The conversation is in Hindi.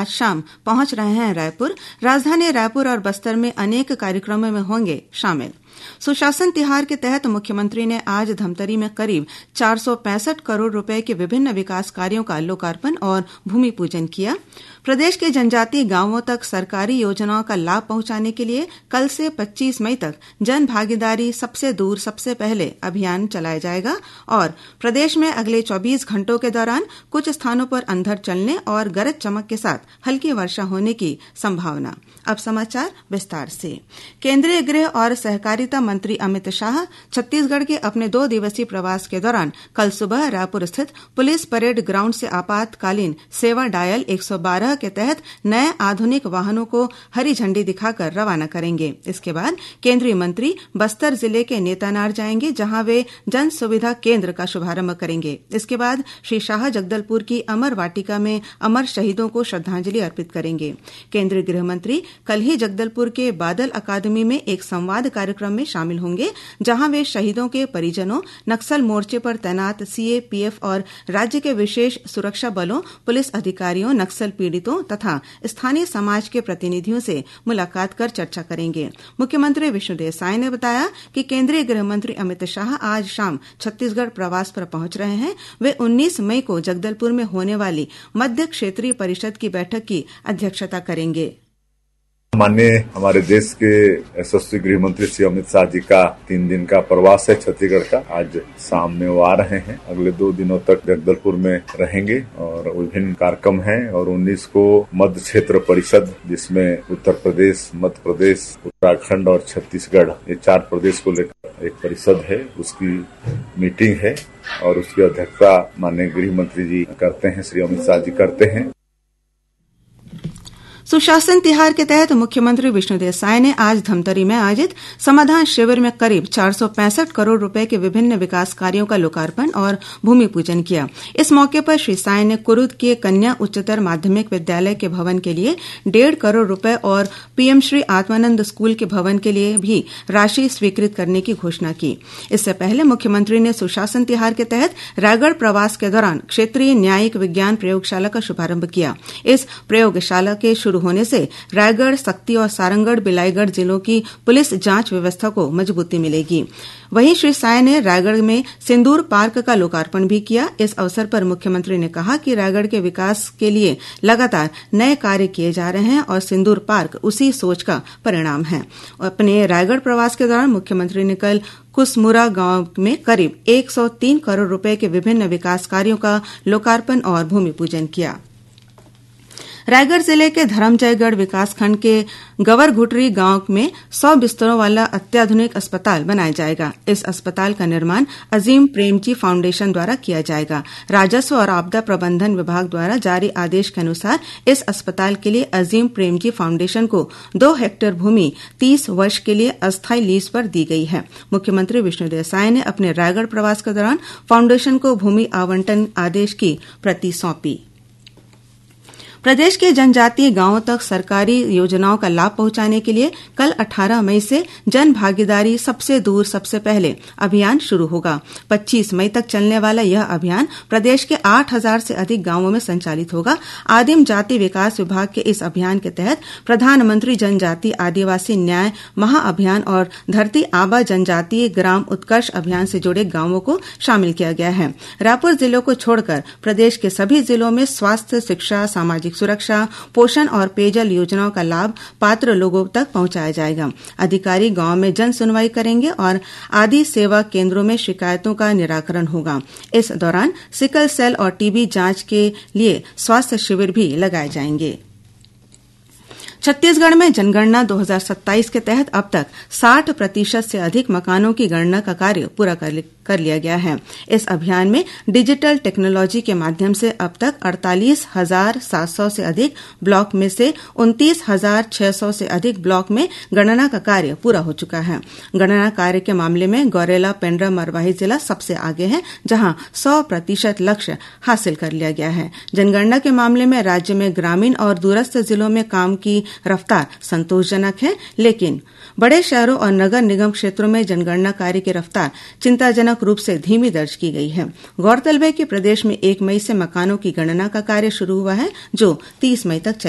आज शाम पहुंच रहे हैं रायपुर। राजधानी रायपुर और बस्तर में अनेक कार्यक्रमों में होंगे शामिल। सुशासन तिहार के तहत मुख्यमंत्री ने आज धमतरी में करीब 465 करोड़ रुपए के विभिन्न विकास कार्यों का लोकार्पण और भूमि पूजन किया। प्रदेश के जनजातीय गांवों तक सरकारी योजनाओं का लाभ पहुंचाने के लिए कल से 25 मई तक जन भागीदारी सबसे दूर सबसे पहले अभियान चलाया जाएगा और प्रदेश में अगले 24 घंटों के दौरान कुछ स्थानों पर अंधड़ चलने और गरज चमक के साथ हल्की वर्षा होने की संभावना। अब समाचार विस्तार से। केंद्रीय गृह और सहकारिता मंत्री अमित शाह छत्तीसगढ़ के अपने 2 दिवसीय प्रवास के दौरान कल सुबह रायपुर स्थित पुलिस परेड ग्राउंड से आपातकालीन सेवा डायल 112 के तहत नए आधुनिक वाहनों को हरी झंडी दिखाकर रवाना करेंगे। इसके बाद केंद्रीय मंत्री बस्तर जिले के नेतानार जाएंगे, जहां वे जन सुविधा केंद्र का शुभारंभ करेंगे। इसके बाद श्री शाह जगदलपुर की अमर वाटिका में अमर शहीदों को श्रद्धांजलि अर्पित करेंगे। केंद्रीय गृह मंत्री कल ही जगदलपुर के बादल अकादमी में एक संवाद कार्यक्रम में शामिल होंगे, जहां वे शहीदों के परिजनों, नक्सल मोर्चे पर तैनात सीएपीएफ और राज्य के विशेष सुरक्षा बलों, पुलिस अधिकारियों, नक्सल पीड़ितों तथा स्थानीय समाज के प्रतिनिधियों से मुलाकात कर चर्चा करेंगे। मुख्यमंत्री विष्णुदेव साय ने बताया कि केंद्रीय गृह मंत्री अमित शाह आज शाम छत्तीसगढ़ प्रवास पर पहुंच रहे हैं। वे 19 मई को जगदलपुर में होने वाली मध्य क्षेत्रीय परिषद की बैठक की अध्यक्षता करेंगे। माननीय हमारे देश के यशस्वी गृह मंत्री श्री अमित शाह जी का 3 दिन का प्रवास है छत्तीसगढ़ का। आज शाम में वो आ रहे हैं। अगले 2 दिनों तक जगदलपुर में रहेंगे और विभिन्न कार्यक्रम हैं और 19 को मध्य क्षेत्र परिषद, जिसमें उत्तर प्रदेश, मध्य प्रदेश, उत्तराखंड और छत्तीसगढ़, ये 4 प्रदेश को लेकर एक परिषद है, उसकी मीटिंग है और उसकी अध्यक्षता माननीय गृह मंत्री जी करते हैं, श्री अमित शाह जी करते हैं। सुशासन तिहार के तहत मुख्यमंत्री विष्णुदेव साय ने आज धमतरी में आयोजित समाधान शिविर में करीब 465 करोड़ रुपए के विभिन्न विकास कार्यों का लोकार्पण और भूमि पूजन किया। इस मौके पर श्री साय ने कुरुद के कन्या उच्चतर माध्यमिक विद्यालय के भवन के लिए 1.5 करोड़ रुपए और पीएम श्री आत्मानंद स्कूल के भवन के लिए भी राशि स्वीकृत करने की घोषणा की। इससे पहले मुख्यमंत्री ने सुशासन तिहार के तहत रायगढ़ प्रवास के दौरान क्षेत्रीय न्यायिक विज्ञान प्रयोगशाला का शुभारंभ किया। इस प्रयोगशाला के शुरू होने से रायगढ़, सक्ती और सारंगढ़, बिलाईगढ़ जिलों की पुलिस जांच व्यवस्था को मजबूती मिलेगी। वहीं श्री साय ने रायगढ़ में सिंदूर पार्क का लोकार्पण भी किया। इस अवसर पर मुख्यमंत्री ने कहा कि रायगढ़ के विकास के लिए लगातार नए कार्य किए जा रहे हैं और सिंदूर पार्क उसी सोच का परिणाम है। अपने रायगढ़ प्रवास के दौरान मुख्यमंत्री ने कल कुसमुरा गांव में करीब 103 करोड़ रुपए के विभिन्न विकास कार्यों का लोकार्पण और भूमि पूजन किया। रायगढ़ जिले के धरमजयगढ़ विकासखंड के गवरघुटरी गांव में 100 बिस्तरों वाला अत्याधुनिक अस्पताल बनाया जाएगा। इस अस्पताल का निर्माण अजीम प्रेमजी फाउंडेशन द्वारा किया जाएगा। राजस्व और आपदा प्रबंधन विभाग द्वारा जारी आदेश के अनुसार इस अस्पताल के लिए अजीम प्रेमजी फाउंडेशन को 2 हेक्टेयर भूमि 30 वर्ष के लिए अस्थायी लीज पर दी गई है। मुख्यमंत्री विष्णुदेव साय ने अपने रायगढ़ प्रवास के दौरान फाउंडेशन को भूमि आवंटन आदेश की प्रति सौंपी। प्रदेश के जनजातीय गांवों तक सरकारी योजनाओं का लाभ पहुंचाने के लिए कल 18 मई से जन भागीदारी सबसे दूर सबसे पहले अभियान शुरू होगा। 25 मई तक चलने वाला यह अभियान प्रदेश के 8000 से अधिक गांवों में संचालित होगा। आदिम जाति विकास विभाग के इस अभियान के तहत प्रधानमंत्री जनजातीय आदिवासी न्याय महाअभियान और धरती आबा जनजातीय ग्राम उत्कर्ष अभियान से जुड़े गांवों को शामिल किया गया है। रायपुर जिले को छोड़कर प्रदेश के सभी जिलों में स्वास्थ्य, शिक्षा, सामाजिक सुरक्षा, पोषण और पेयजल योजनाओं का लाभ पात्र लोगों तक पहुंचाया जाएगा। अधिकारी गांव में जन सुनवाई करेंगे और आदि सेवा केंद्रों में शिकायतों का निराकरण होगा। इस दौरान सिकल सेल और टीबी जांच के लिए स्वास्थ्य शिविर भी लगाए जाएंगे। छत्तीसगढ़ में जनगणना 2027 के तहत अब तक 60% से अधिक मकानों की गणना का कार्य पूरा कर लिया गया है। इस अभियान में डिजिटल टेक्नोलॉजी के माध्यम से अब तक 48,700 से अधिक ब्लॉक में से 29,600 से अधिक ब्लॉक में गणना का कार्य पूरा हो चुका है। गणना कार्य के मामले में गौरेला, पेंड्रा, मरवाही जिला सबसे आगे है, जहां 100% लक्ष्य हासिल कर लिया गया है। जनगणना के मामले में राज्य में ग्रामीण और दूरस्थ जिलों में काम की रफ्तार संतोषजनक है, लेकिन बड़े शहरों और नगर निगम क्षेत्रों में जनगणना कार्य की रफ्तार चिंताजनक रूप से धीमी दर्ज की गई है। गौरतलब है कि प्रदेश में 1 मई से मकानों की गणना का कार्य शुरू हुआ है, जो 30 मई तक चलेगा।